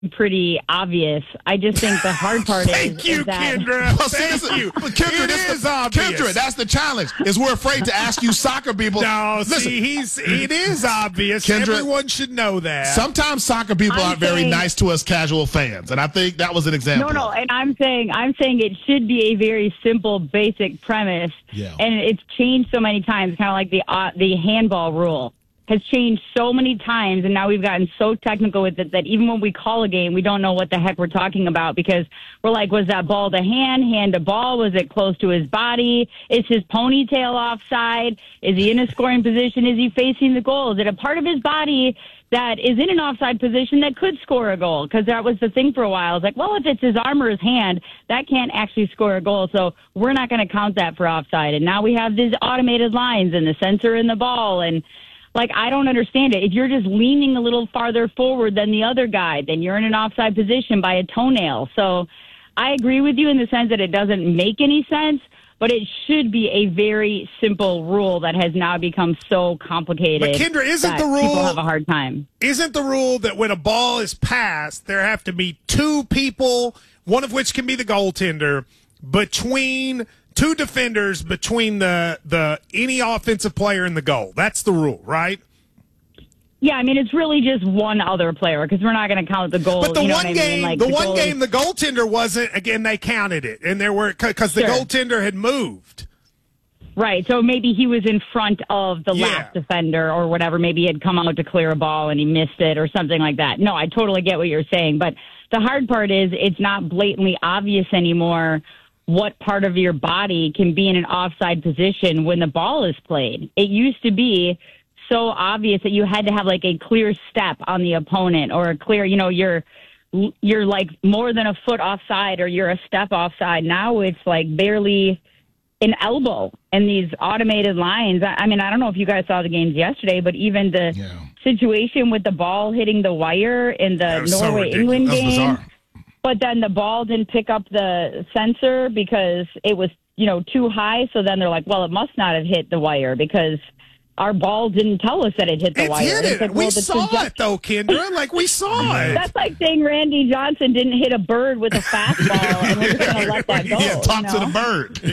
pretty obvious. I just think the hard part Thank you, is that Kendra. Thank you. Kendra, It is obvious. Kendra, that's the challenge. Is we're afraid to ask you soccer people. No, Listen, it is obvious. Kendra, Everyone should know that. sometimes soccer people aren't very nice to us casual fans, and I think that was an example. No, and I'm saying it should be a very simple, basic premise. Yeah. And it's changed so many times, kind of like the handball rule has changed so many times, and now we've gotten so technical with it that even when we call a game, we don't know what the heck we're talking about because we're like, was that ball to hand to ball? Was it close to his body? Is his ponytail offside? Is he in a scoring position? Is he facing the goal? Is it a part of his body that is in an offside position that could score a goal? Because that was the thing for a while. It's like, well, if it's his arm or his hand, that can't actually score a goal, so we're not going to count that for offside. And now we have these automated lines and the sensor in the ball, and I don't understand it. If you're just leaning a little farther forward than the other guy, then you're in an offside position by a toenail. So I agree with you in the sense that it doesn't make any sense, but it should be a very simple rule that has now become so complicated. But Kendra, isn't the rule people have a hard time? Isn't the rule that when a ball is passed, there have to be two people, one of which can be the goaltender, between two defenders between the any offensive player and the goal? That's the rule, right? Yeah, I mean, it's really just one other player because we're not going to count the goal. But the one game, the goaltender wasn't. Again, they counted it, and there were because the goaltender had moved. Right, so maybe he was in front of the last defender or whatever. Maybe he had come out to clear a ball and he missed it or something like that. No, I totally get what you're saying, but the hard part is it's not blatantly obvious anymore what part of your body can be in an offside position when the ball is played. It used to be so obvious that you had to have a clear step on the opponent or a clear, you're like more than a foot offside or you're a step offside. Now it's barely an elbow and these automated lines. I mean, I don't know if you guys saw the games yesterday, but even the situation with the ball hitting the wire in the Norway-England game. Bizarre. But then the ball didn't pick up the sensor because it was, too high. So then they're like, well, it must not have hit the wire because our ball didn't tell us that it hit the wire. Hit it. Like, we saw it, though, Kendra. We saw it. That's like saying Randy Johnson didn't hit a bird with a fastball and we're just going to let that go. Yeah, talk to the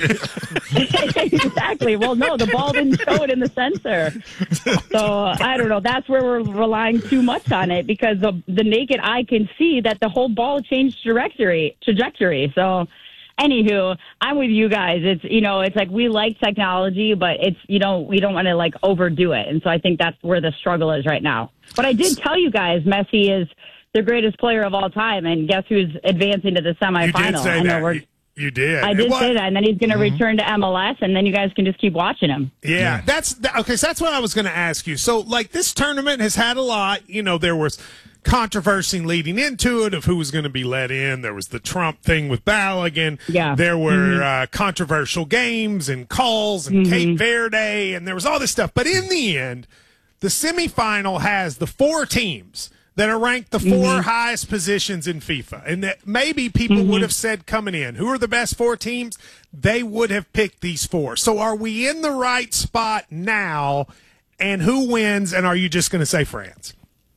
bird. Exactly. Well, no, the ball didn't show it in the sensor. So, I don't know. That's where we're relying too much on it because the naked eye can see that the whole ball changed trajectory. So, anywho, I'm with you guys. It's, it's like we like technology, but it's, we don't want to overdo it. And so I think that's where the struggle is right now. But I did tell you guys Messi is the greatest player of all time. And guess who's advancing to the semifinal? You did say that. You did. I did say that. And then he's going to return to MLS and then you guys can just keep watching him. Yeah. That's okay. So that's what I was going to ask you. So this tournament has had a lot, there was controversy leading into it of who was going to be let in. There was the Trump thing with Balogun. Yeah. There were controversial games and calls and Cape Verde, and there was all this stuff. But in the end, the semifinal has the four teams that are ranked the four highest positions in FIFA. And that maybe people would have said coming in, who are the best four teams? They would have picked these four. So are we in the right spot now? And who wins? And are you just going to say France?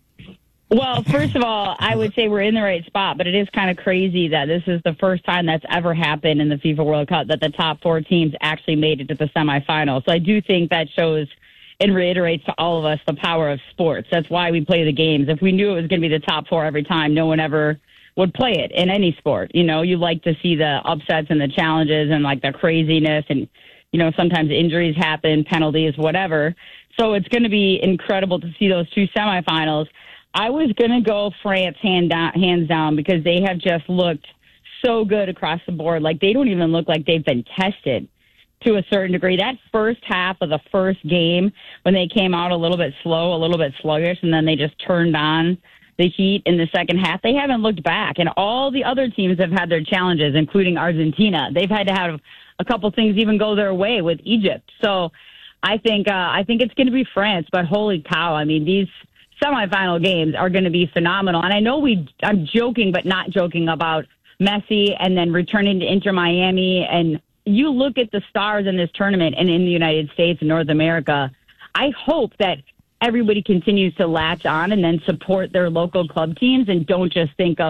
Well, first of all, I would say we're in the right spot, but it is kind of crazy that this is the first time that's ever happened in the FIFA World Cup that the top four teams actually made it to the semifinal. So I do think that shows and reiterates to all of us the power of sports. That's why we play the games. If we knew it was going to be the top four every time, no one ever would play it in any sport. You like to see the upsets and the challenges and the craziness and, sometimes injuries happen, penalties, whatever. So it's going to be incredible to see those two semifinals. I was going to go France hands down because they have just looked so good across the board. They don't even look like they've been tested to a certain degree. That first half of the first game when they came out a little bit slow, a little bit sluggish, and then they just turned on the heat in the second half, they haven't looked back. And all the other teams have had their challenges, including Argentina. They've had to have a couple things even go their way with Egypt. So I think it's going to be France, but holy cow. I mean, these semifinal games are going to be phenomenal. And I know I'm joking, but not joking about Messi and then returning to Inter Miami. And you look at the stars in this tournament and in the United States and North America, I hope that everybody continues to latch on and then support their local club teams and don't just think of